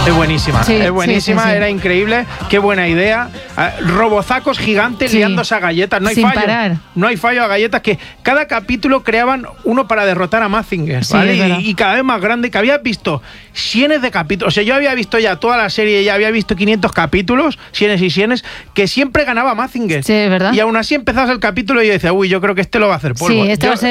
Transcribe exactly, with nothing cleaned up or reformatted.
Es buenísima, Sí, es buenísima, sí, sí, sí. era increíble, qué buena idea. Ah, robozacos gigantes Sí. liándose a galletas, no hay Sin fallo. parar. No hay fallo a galletas, que cada capítulo creaban uno para derrotar a Mazinger, Sí, ¿vale? es verdad. y, y cada vez más grande, que habías visto cienes de capítulos. O sea, yo había visto ya toda la serie, ya había visto quinientos capítulos, cienes y cienes, que siempre ganaba Mazinger. Sí, es verdad. Y aún así empezabas el capítulo y yo decía, uy, yo creo que este lo va a hacer polvo. Sí, este Yo- va a ser